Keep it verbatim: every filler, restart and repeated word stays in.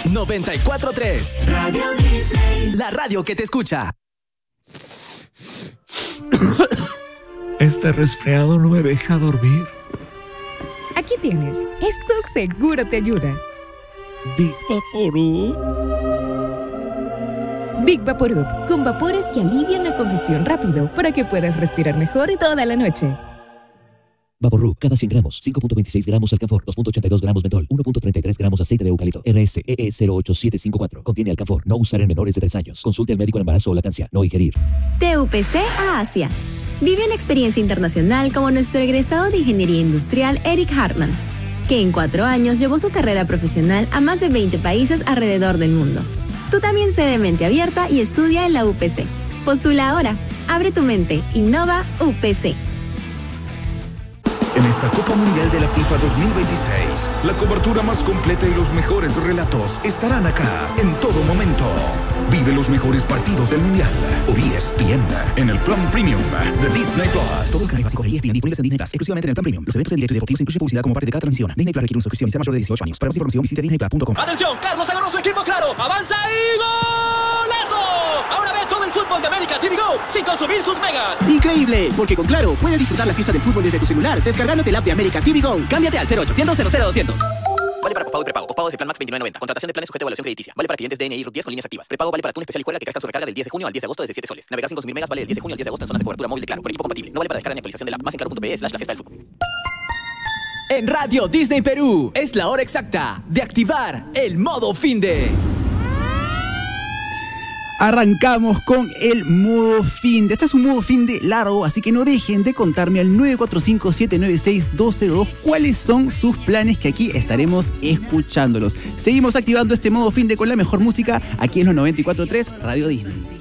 noventa y cuatro punto tres. Radio Disney. La radio que te escucha. Este resfriado no me deja dormir. Aquí tienes. Esto seguro te ayuda. Big Vaporub. Big Vaporub, con vapores que alivian la congestión rápido para que puedas respirar mejor toda la noche. Vaporub, cada cien gramos, cinco punto veintiséis gramos alcanfor, dos punto ochenta y dos gramos mentol, uno punto treinta y tres gramos aceite de eucalipto, R S E E cero ocho siete cinco cuatro. Contiene alcanfor, no usar en menores de tres años. Consulte al médico en embarazo o lactancia, no ingerir. T U P C a Asia. Vive una experiencia internacional como nuestro egresado de Ingeniería Industrial Eric Hartman, que en cuatro años llevó su carrera profesional a más de veinte países alrededor del mundo. Tú también sé de mente abierta y estudia en la U P C. Postula ahora. Abre tu mente. Innova U P C. En esta Copa Mundial de la FIFA dos mil veintiséis, la cobertura más completa y los mejores relatos estarán acá en todo momento. Vive los mejores partidos del Mundial por E S P N en el Plan Premium de Disney Plus. Todo el canal básico de E S P N disponibles en Disney Plus, exclusivamente en el Plan Premium. Los eventos de directo y deportivos incluyen publicidad como parte de cada transmisión. Disney Plus requiere una suscripción y ser mayor de dieciocho años. Para más información visite disney plus punto com. ¡Atención! Carlos agarró su equipo claro. ¡Avanza y golazo! Ahora ve todo el fútbol de América T V Go sin consumir sus megas. Increíble, porque con Claro puedes disfrutar la fiesta del fútbol desde tu celular descargándote el app de América T V Go. Cámbiate al cero ochocientos cero cero doscientos. Vale para pospago y prepago. Pospago de plan Max veintinueve noventa. Contratación de planes sujeto a evaluación crediticia. Vale para clientes D N I R U T diez con líneas activas. Prepago vale para Tune Especial y Juega que crezca su recarga del diez de junio al diez de agosto desde siete soles. Navegar sin consumir megas vale del diez de junio al diez de agosto en zonas de cobertura móvil de Claro. Por equipo compatible. No vale para descarga ni actualización de la app. Más en claro punto pe slash la fiesta del fútbol. En Radio Disney Perú es la hora exacta de activar el modo finde. Arrancamos con el modo finde. Este es un modo finde largo, así que no dejen de contarme al nueve cuatro cinco siete nueve seis dos cero dos cuáles son sus planes, que aquí estaremos escuchándolos. Seguimos activando este modo finde con la mejor música aquí en los noventa y cuatro punto tres Radio Disney.